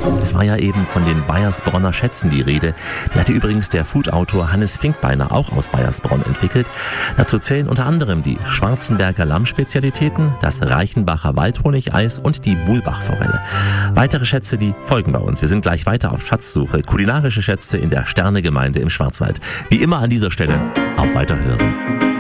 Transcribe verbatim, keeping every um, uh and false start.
Es war ja eben von den Baiersbronner Schätzen die Rede. Die hatte übrigens der Food-Autor Hannes Finkbeiner auch aus Baiersbronn entwickelt. Dazu zählen unter anderem die Schwarzenberger Lammspezialitäten, das Reichenbacher Waldhonigeis und die Buhlbachforelle. Weitere Schätze, die folgen bei uns. Wir sind gleich weiter auf Schatzsuche. Kulinarische Schätze in der Sternegemeinde im Schwarzwald. Wie immer an dieser Stelle auf Weiterhören.